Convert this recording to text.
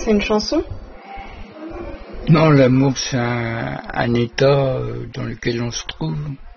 c'est une chanson? Non, l'amour, c'est un état dans lequel on se trouve.